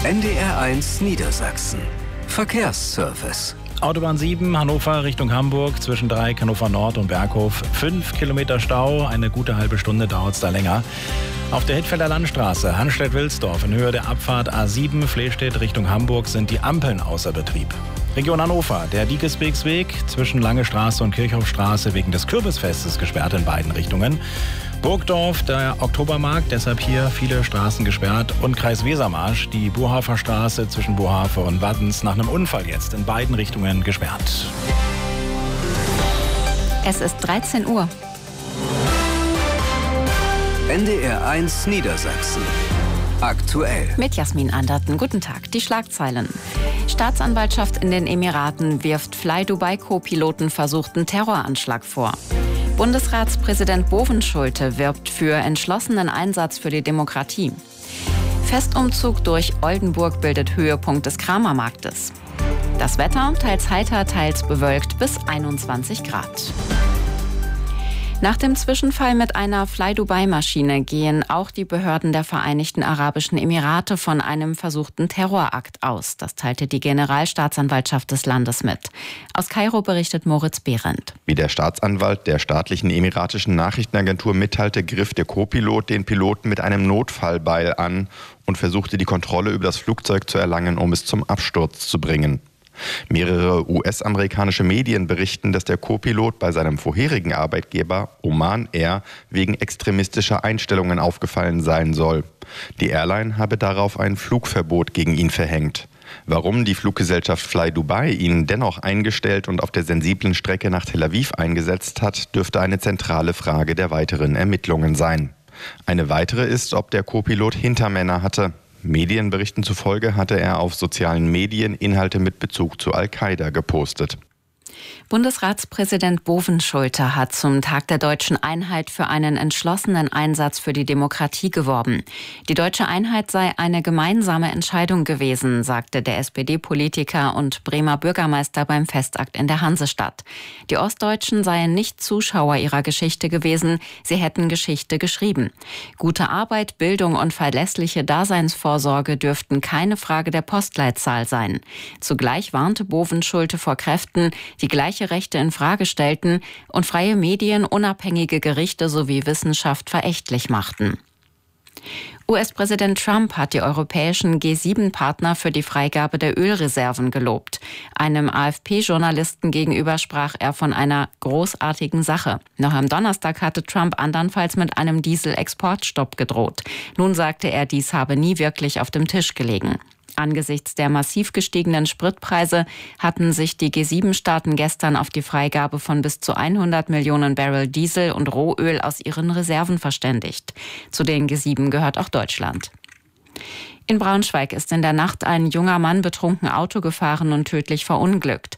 NDR1 Niedersachsen. Verkehrsservice. Autobahn 7, Hannover Richtung Hamburg, zwischen Dreieck, Hannover Nord und Berghof. 5 Kilometer Stau, eine gute halbe Stunde dauert es da länger. Auf der Hittfelder Landstraße, Hanstedt-Wilsdorf, in Höhe der Abfahrt A7, Flehstedt Richtung Hamburg, sind die Ampeln außer Betrieb. Region Hannover, der Diegesbeksweg zwischen Lange Straße und Kirchhofstraße wegen des Kürbisfestes gesperrt in beiden Richtungen. Burgdorf, der Oktobermarkt, deshalb hier viele Straßen gesperrt. Und Kreis Wesermarsch, die Burhofer Straße zwischen Burhofer und Waddens nach einem Unfall jetzt in beiden Richtungen gesperrt. Es ist 13 Uhr. NDR1 Niedersachsen. Aktuell. Mit Jasmin Anderten. Guten Tag. Die Schlagzeilen. Staatsanwaltschaft in den Emiraten wirft Fly-Dubai-Co-Piloten versuchten Terroranschlag vor. Bundesratspräsident Bovenschulte wirbt für entschlossenen Einsatz für die Demokratie. Festumzug durch Oldenburg bildet Höhepunkt des Kramermarktes. Das Wetter teils heiter, teils bewölkt bis 21 Grad. Nach dem Zwischenfall mit einer Fly-Dubai-Maschine gehen auch die Behörden der Vereinigten Arabischen Emirate von einem versuchten Terrorakt aus. Das teilte die Generalstaatsanwaltschaft des Landes mit. Aus Kairo berichtet Moritz Behrendt. Wie der Staatsanwalt der staatlichen emiratischen Nachrichtenagentur mitteilte, griff der Co-Pilot den Piloten mit einem Notfallbeil an und versuchte die Kontrolle über das Flugzeug zu erlangen, um es zum Absturz zu bringen. Mehrere US-amerikanische Medien berichten, dass der Co-Pilot bei seinem vorherigen Arbeitgeber Oman Air wegen extremistischer Einstellungen aufgefallen sein soll. Die Airline habe darauf ein Flugverbot gegen ihn verhängt. Warum die Fluggesellschaft Fly Dubai ihn dennoch eingestellt und auf der sensiblen Strecke nach Tel Aviv eingesetzt hat, dürfte eine zentrale Frage der weiteren Ermittlungen sein. Eine weitere ist, ob der Co-Pilot Hintermänner hatte. Medienberichten zufolge hatte er auf sozialen Medien Inhalte mit Bezug zu Al-Qaida gepostet. Bundesratspräsident Bovenschulte hat zum Tag der Deutschen Einheit für einen entschlossenen Einsatz für die Demokratie geworben. Die Deutsche Einheit sei eine gemeinsame Entscheidung gewesen, sagte der SPD-Politiker und Bremer Bürgermeister beim Festakt in der Hansestadt. Die Ostdeutschen seien nicht Zuschauer ihrer Geschichte gewesen, sie hätten Geschichte geschrieben. Gute Arbeit, Bildung und verlässliche Daseinsvorsorge dürften keine Frage der Postleitzahl sein. Zugleich warnte Bovenschulte vor Kräften, die gleiche Rechte in Frage stellten und freie Medien, unabhängige Gerichte sowie Wissenschaft verächtlich machten. US-Präsident Trump hat die europäischen G7-Partner für die Freigabe der Ölreserven gelobt. Einem AFP-Journalisten gegenüber sprach er von einer großartigen Sache. Noch am Donnerstag hatte Trump andernfalls mit einem Dieselexportstopp gedroht. Nun sagte er, dies habe nie wirklich auf dem Tisch gelegen. Angesichts der massiv gestiegenen Spritpreise hatten sich die G7-Staaten gestern auf die Freigabe von bis zu 100 Millionen Barrel Diesel und Rohöl aus ihren Reserven verständigt. Zu den G7 gehört auch Deutschland. In Braunschweig ist in der Nacht ein junger Mann betrunken Auto gefahren und tödlich verunglückt.